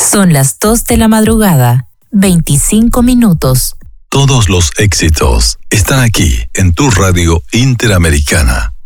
Son las 2 de la madrugada, 25 minutos. Todos los éxitos están aquí en tu radio Interamericana.